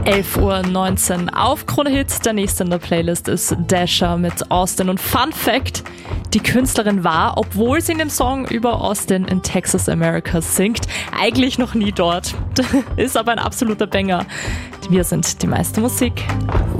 11:19 Uhr auf Krone Hits. Der nächste in der Playlist ist Dasher mit Austin. Und Fun Fact: Die Künstlerin war, obwohl sie in dem Song über Austin in Texas, America singt, eigentlich noch nie dort. Ist aber ein absoluter Banger. Wir sind die meiste Musik.